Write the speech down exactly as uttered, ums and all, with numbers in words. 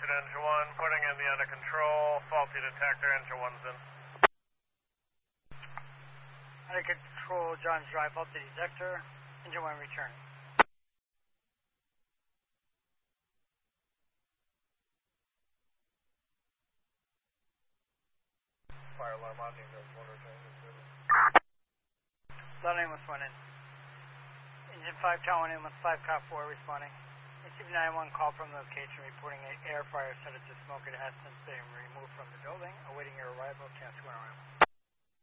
Roger, engine one, putting in the under control, faulty detector, engine one's in. Under control, John's Drive, faulty detector, engine one returning. Fire alarm on, there's one returning. Loud ambulance one in. Engine five, Tower one ambulance five, cop four responding. Received nine one call from location reporting an air fryer started to smoke. It has since been removed from the building. Awaiting your arrival, chance to go around.